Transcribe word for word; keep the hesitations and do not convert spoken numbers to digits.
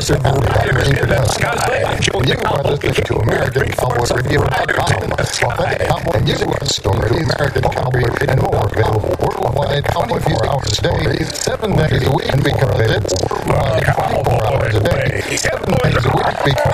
Mister Riders in the sky. You are listening to American Cowboy Radio dot com. Authentic cowboy music stories, American cowboy and more available worldwide twenty-four hours a day, seven days a week. Be committed. twenty-four hours a day, seven days a week. Be committed.